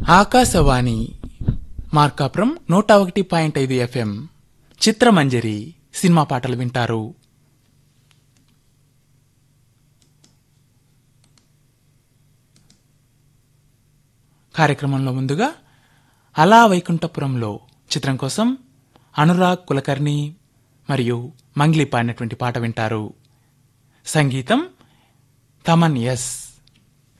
Akashvani Markapuram 101.5 FM చిత్రమంజరి cinema పాటలు వింటారు. కార్యక్రమంలో ముందుగా అలా వైకుంఠపురంలో చిత్రం కోసం అనురాగ్ కులకర్ణి మరియు మంగ్లీ పాడినటువంటి పాట వింటారు. సంగీతం తమన్ ఎస్.